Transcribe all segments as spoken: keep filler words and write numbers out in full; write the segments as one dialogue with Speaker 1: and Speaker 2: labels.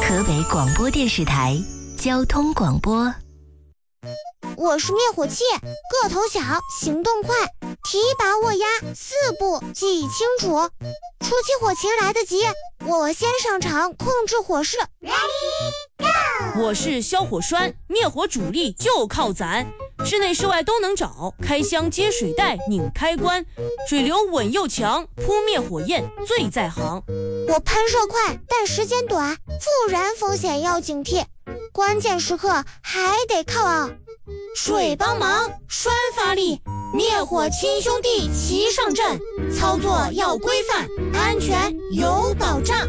Speaker 1: 河北广播电视台交通广播。
Speaker 2: 我是灭火器，个头小，行动快，提拔握压，四步记忆清楚。出起火情来得及，我先上场控制火势。
Speaker 3: 我是消火栓，灭火主力就靠咱，室内室外都能找，开箱接水带，拧开关，水流稳又强，扑灭火焰最在行。
Speaker 2: 我喷射快，但时间短，复燃风险要警惕，关键时刻还得靠啊
Speaker 3: 水帮忙，栓发力，灭火亲兄弟齐上阵，操作要规范，安全有保障。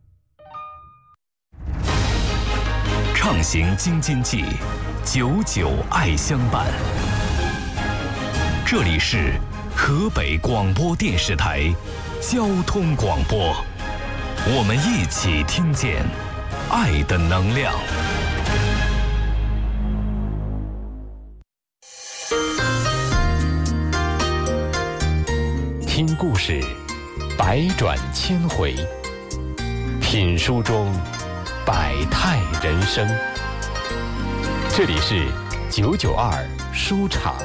Speaker 4: 畅行京津冀，久久爱相伴。这里是河北广播电视台交通广播，我们一起听见爱的能量。听故事，百转千回；品书中百态人生。这里是九九二书场。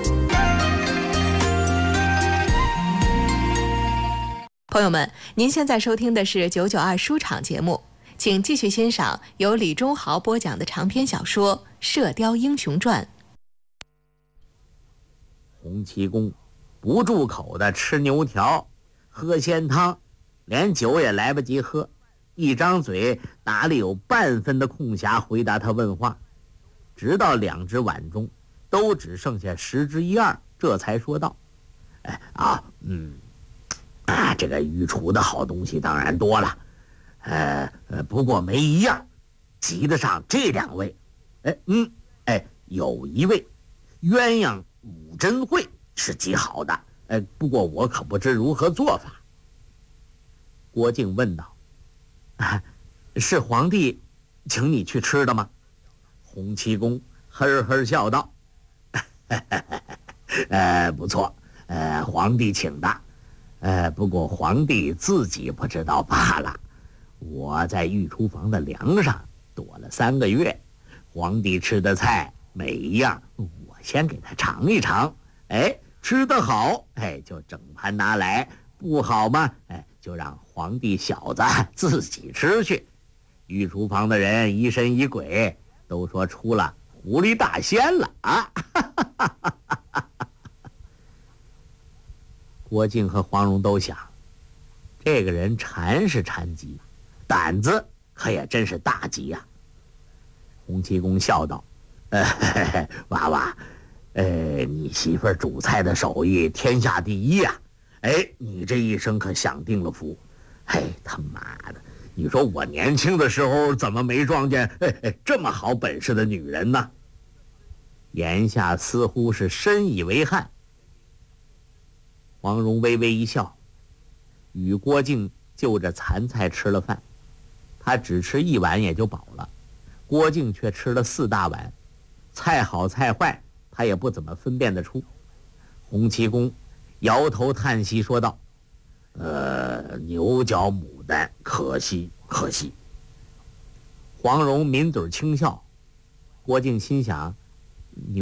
Speaker 5: 朋友们，您现在收听的是九九二书场节目，请继续欣赏由李忠豪播讲的长篇小说《射雕英雄传》。
Speaker 6: 洪七公不住口的吃牛条，喝鲜汤，连酒也来不及喝，一张嘴哪里有半分的空暇回答他问话，直到两只碗中都只剩下十之一二，这才说道：哎啊嗯啊这个御厨的好东西当然多了，呃呃不过没一样及得上这两位。哎嗯哎有一位鸳鸯五珍会是极好的，哎不过我可不知如何做法。郭靖问道：啊是皇帝请你去吃的吗？洪七公呵呵笑道：呃不错，呃皇帝请的，呃不过皇帝自己不知道罢了。我在御厨房的梁上躲了三个月，皇帝吃的菜每一样我先给他尝一尝，哎吃得好，哎就整盘拿来，不好嘛，哎就让皇帝小子自己吃去。御厨房的人疑神疑鬼，都说出了狐狸大仙了啊！郭靖和黄蓉都想，这个人馋是馋极，胆子可也真是大极呀、啊。洪七公笑道：呃嘿嘿娃娃，呃你媳妇儿煮菜的手艺天下第一呀、啊！哎你这一生可享定了福。嘿他妈的，你说我年轻的时候怎么没撞见嘿嘿这么好本事的女人呢？言下似乎是深以为憾。黄蓉微微一笑，与郭靖就着残菜吃了饭，他只吃一碗也就饱了，郭靖却吃了四大碗，菜好菜坏他也不怎么分辨得出。洪七公摇头叹息说道：呃牛角牡丹，可惜可惜。黄蓉抿嘴轻笑。郭靖心想，